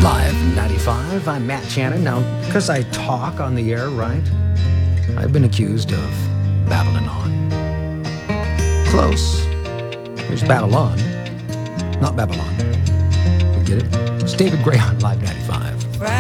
Live 95, I'm Matt Shannon. Now, because I talk on the air, right, I've been accused of babbling on. Close. There's Babylon, not Babylon. You get it? It's David Gray on Live 95.